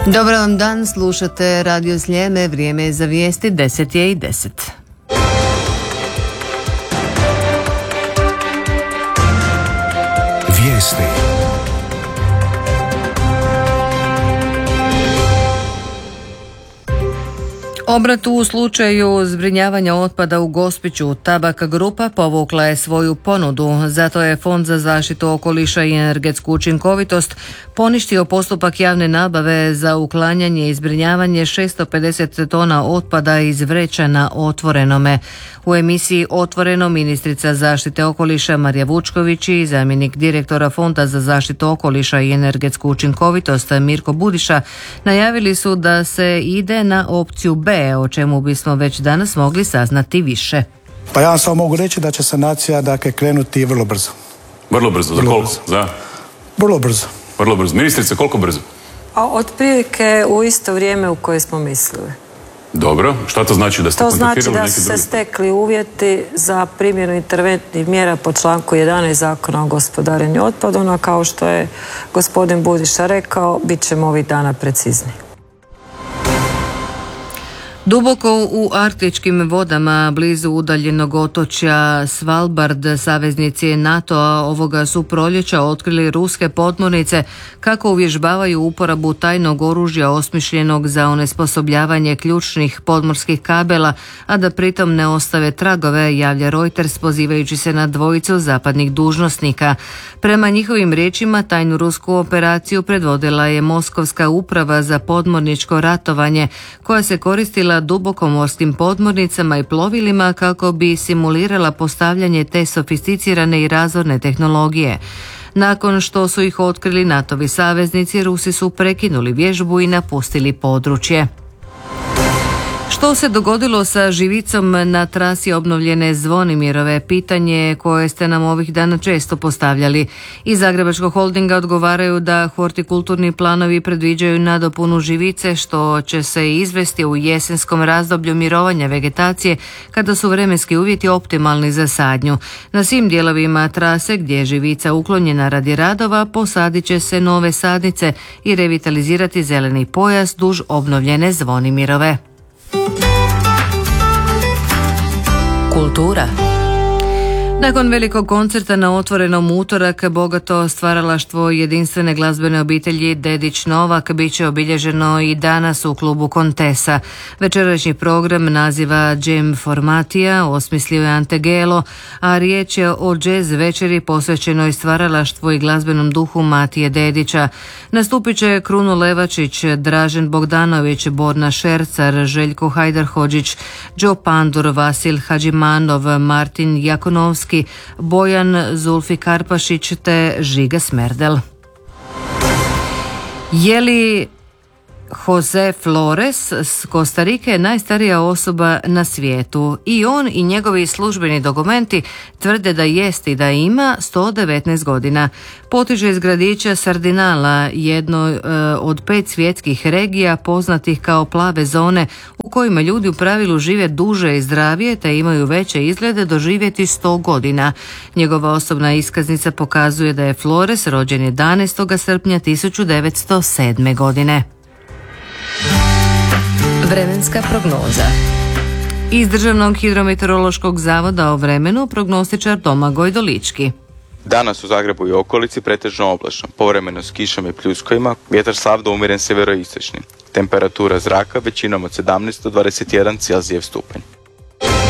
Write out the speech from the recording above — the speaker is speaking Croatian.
Dobar vam dan, slušate Radio Sljeme, vrijeme je za vijesti, 10:10. Vijesti. Obrat u slučaju zbrinjavanja otpada u Gospiću. Tabak grupa povukla je svoju ponudu, zato je Fond za zaštitu okoliša i energetsku učinkovitost poništio postupak javne nabave za uklanjanje i zbrinjavanje 650 tona otpada iz vreća na Otvorenome. U emisiji Otvoreno ministrica zaštite okoliša Marija Vučković i zamjenik direktora Fonda za zaštitu okoliša i energetsku učinkovitost Mirko Budiša najavili su da se ide na opciju B, o čemu bismo već danas mogli saznati više. Pa ja vam samo mogu reći da će sanacija krenuti vrlo brzo. Vrlo brzo? Za koliko? Za? Vrlo brzo. Vrlo brzo. Ministrice, koliko brzo? Otprilike u isto vrijeme u koje smo mislili. Dobro. Šta to znači, da ste kontaktirali neki drugi? To znači da su se stekli uvjeti za primjenu interventnih mjera po članku 11 Zakona o gospodarenju otpadom, a kao što je gospodin Budiša rekao, bit ćemo ovih dana precizni. Duboko u arktičkim vodama blizu udaljenog otočja Svalbard saveznici NATO-a ovoga su proljeća otkrili ruske podmornice kako uvježbavaju uporabu tajnog oružja osmišljenog za onesposobljavanje ključnih podmorskih kabela, a da pritom ne ostave tragove, javlja Reuters pozivajući se na dvojicu zapadnih dužnosnika. Prema njihovim riječima tajnu rusku operaciju predvodila je Moskovska uprava za podmorničko ratovanje koja se koristila dubokomorskim podmornicama i plovilima kako bi simulirala postavljanje te sofisticirane i razorne tehnologije. Nakon što su ih otkrili NATO-vi saveznici, Rusi su prekinuli vježbu i napustili područje. Što se dogodilo sa živicom na trasi obnovljene Zvonimirove? Pitanje koje ste nam ovih dana često postavljali. Iz Zagrebačkog holdinga odgovaraju da hortikulturni planovi predviđaju nadopunu živice, što će se izvesti u jesenskom razdoblju mirovanja vegetacije kada su vremenski uvjeti optimalni za sadnju. Na svim dijelovima trase gdje je živica uklonjena radi radova posadit će se nove sadnice i revitalizirati zeleni pojas duž obnovljene Zvonimirove. Kultura. Nakon velikog koncerta na Otvorenom utorak, bogato stvaralaštvo jedinstvene glazbene obitelji Dedić Novak bit će obilježeno i danas u klubu Kontesa. Večerašnji program naziva Jam Formatija, osmislio je Ante Gelo, a riječ je o jazz večeri posvećenoj stvaralaštvu i glazbenom duhu Matije Dedića. Nastupit će Kruno Levačić, Dražen Bogdanović, Borna Šercar, Željko Hajdarhodžić, Joe Pandur, Vasil Hadžimanov, Martin Jakonovski, Bojan Zulfi Karpašić te Žiga Smerdel. Je li Jose Flores s Kostarike najstarija osoba na svijetu? I on i njegovi službeni dokumenti tvrde da jest i da ima 119 godina. Potiče iz gradića Sardinala, jedno od 5 svjetskih regija poznatih kao plave zone, u kojima ljudi u pravilu žive duže i zdravije te imaju veće izglede doživjeti 100 godina. Njegova osobna iskaznica pokazuje da je Flores rođen 11. srpnja 1907. godine. Vremenska prognoza. Iz Državnog hidrometeorološkog zavoda o vremenu prognostičar Domagoj Dolički. Danas u Zagrebu i okolici pretežno oblačno, povremeno s kišom i pljuskovima, vjetar slab do umjeren sjeveroistočni. Temperatura zraka većinom od 17 do 21 Celzijev stupanj.